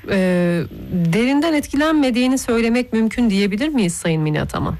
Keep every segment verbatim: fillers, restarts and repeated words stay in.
e, derinden etkilenmediğini söylemek mümkün diyebilir miyiz Sayın Mine Ataman?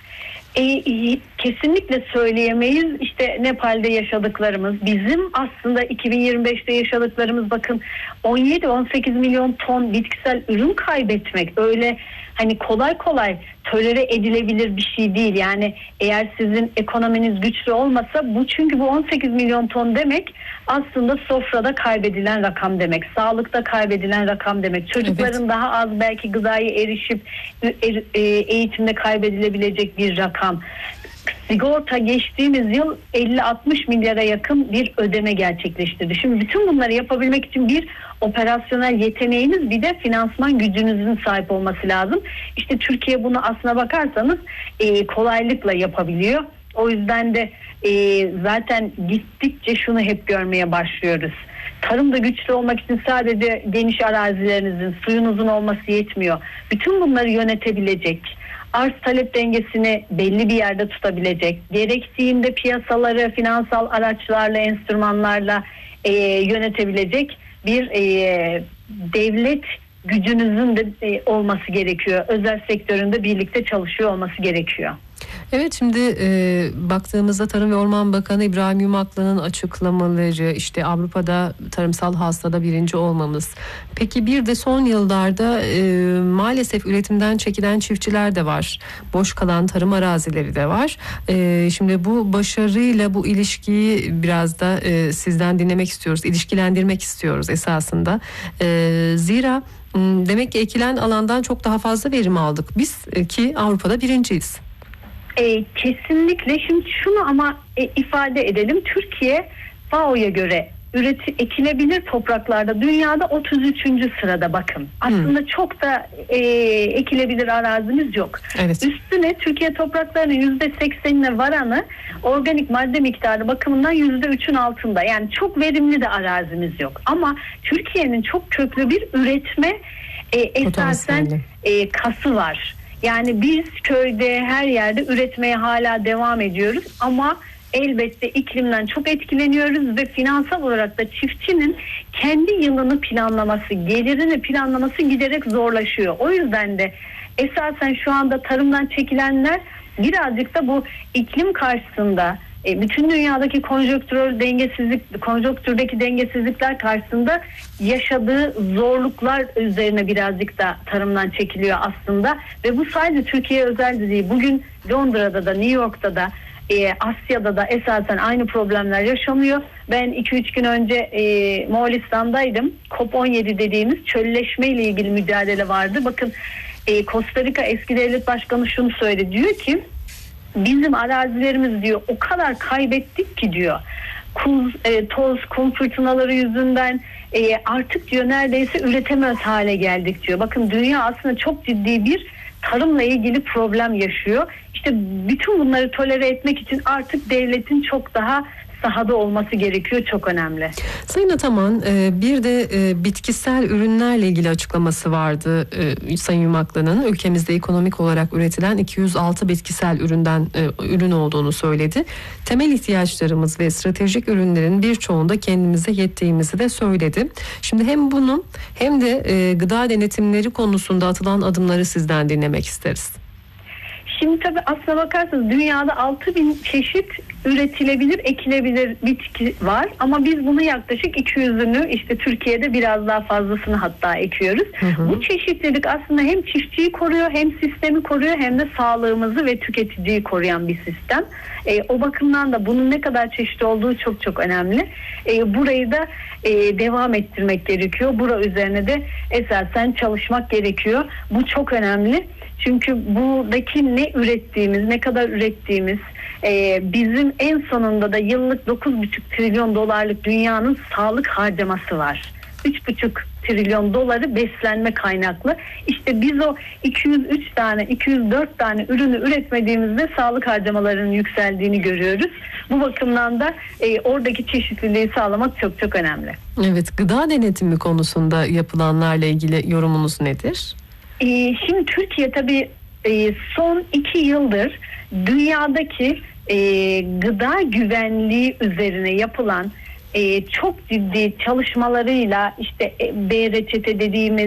E, kesinlikle söyleyemeyiz. İşte Nepal'de yaşadıklarımız, bizim aslında iki bin yirmi beşte yaşadıklarımız, bakın on yedi on sekiz milyon ton bitkisel ürün kaybetmek öyle hani kolay kolay tolere edilebilir bir şey değil. Yani eğer sizin ekonominiz güçlü olmasa bu, çünkü bu on sekiz milyon ton demek aslında sofrada kaybedilen rakam demek. Sağlıkta kaybedilen rakam demek. Çocukların evet. daha az belki gıdaya erişip er, e, eğitimde kaybedilebilecek bir rakam. Sigorta geçtiğimiz yıl elli altmış milyara yakın bir ödeme gerçekleştirdi. Şimdi bütün bunları yapabilmek için bir operasyonel yeteneğiniz, bir de finansman gücünüzün sahip olması lazım. İşte Türkiye bunu aslına bakarsanız e, kolaylıkla yapabiliyor. O yüzden de e, zaten gittikçe şunu hep görmeye başlıyoruz. Tarımda güçlü olmak için sadece geniş arazilerinizin, suyunuzun olması yetmiyor. Bütün bunları yönetebilecek, arz talep dengesini belli bir yerde tutabilecek, gerektiğinde piyasaları finansal araçlarla, enstrümanlarla e, yönetebilecek bir e, devlet gücünüzün de e, olması gerekiyor. Özel sektöründe birlikte çalışıyor olması gerekiyor. Evet, şimdi e, baktığımızda Tarım ve Orman Bakanı İbrahim Yumaklı'nın açıklamaları, işte Avrupa'da tarımsal hastada birinci olmamız. Peki bir de son yıllarda e, maalesef üretimden çekilen çiftçiler de var. Boş kalan tarım arazileri de var. E, şimdi bu başarıyla bu ilişkiyi biraz da e, sizden dinlemek istiyoruz. İlişkilendirmek istiyoruz esasında. E, zira demek ki ekilen alandan çok daha fazla verim aldık biz e, ki Avrupa'da birinciyiz. E, kesinlikle. Şimdi şunu ama e, ifade edelim. Türkiye F A O'ya göre üreti, ekilebilir topraklarda dünyada otuz üçüncü sırada, bakın. Aslında hmm. çok da e, ekilebilir arazimiz yok. Evet. Üstüne Türkiye topraklarının yüzde seksenine varanı organik madde miktarı bakımından yüzde üçün altında. Yani çok verimli de arazimiz yok. Ama Türkiye'nin çok köklü bir üretme e, esasen e, kası var. Yani biz köyde, her yerde üretmeye hala devam ediyoruz ama elbette iklimden çok etkileniyoruz ve finansal olarak da çiftçinin kendi yılını planlaması, gelirini planlaması giderek zorlaşıyor. O yüzden de esasen şu anda tarımdan çekilenler birazcık da bu iklim karşısında, bütün dünyadaki konjonktürel dengesizlik, konjonktürdeki dengesizlikler karşısında yaşadığı zorluklar üzerine birazcık da tarımdan çekiliyor aslında. Ve bu sadece Türkiye'ye özel de değil. Bugün Londra'da da, New York'ta da, e, Asya'da da esasen aynı problemler yaşanıyor. Ben iki üç gün önce e, Moğolistan'daydım. COP on yedi dediğimiz çölleşme ile ilgili mücadele vardı. Bakın e, Costa Rica eski devlet başkanı şunu söyledi. Diyor ki bizim arazilerimiz diyor o kadar kaybettik ki diyor. Kuz, e, toz, kum fırtınaları yüzünden e, artık diyor neredeyse üretemez hale geldik diyor. Bakın dünya aslında çok ciddi bir tarımla ilgili problem yaşıyor. İşte bütün bunları tolere etmek için artık devletin çok daha sahada olması gerekiyor. Çok önemli. Sayın Ataman, bir de bitkisel ürünlerle ilgili açıklaması vardı Sayın Yumaklı'nın. Ülkemizde ekonomik olarak üretilen iki yüz altı bitkisel üründen ürün olduğunu söyledi. Temel ihtiyaçlarımız ve stratejik ürünlerin birçoğunda kendimize yettiğimizi de söyledi. Şimdi hem bunu hem de gıda denetimleri konusunda atılan adımları sizden dinlemek isteriz. Şimdi tabii aslına bakarsanız dünyada altı bin çeşit üretilebilir, ekilebilir bitki var. Ama biz bunu yaklaşık iki yüzünü, işte Türkiye'de biraz daha fazlasını hatta ekiyoruz. Hı hı. Bu çeşitlilik aslında hem çiftçiyi koruyor, hem sistemi koruyor, hem de sağlığımızı ve tüketiciyi koruyan bir sistem. E, o bakımdan da bunun ne kadar çeşitli olduğu çok çok önemli. E, burayı da e, devam ettirmek gerekiyor. Bura üzerine de esasen çalışmak gerekiyor. Bu çok önemli. Çünkü buradaki ne ürettiğimiz, ne kadar ürettiğimiz, e, bizim en sonunda da yıllık dokuz buçuk trilyon dolarlık dünyanın sağlık harcaması var. üç buçuk trilyon doları beslenme kaynaklı. İşte biz o iki yüz üç tane, iki yüz dört tane ürünü üretmediğimizde sağlık harcamalarının yükseldiğini görüyoruz. Bu bakımdan da e, oradaki çeşitliliği sağlamak çok çok önemli. Evet, gıda denetimi konusunda yapılanlarla ilgili yorumunuz nedir? Ee, şimdi Türkiye tabii e, son iki yıldır dünyadaki e, gıda güvenliği üzerine yapılan e, çok ciddi çalışmalarıyla, işte e, B reçete dediğimiz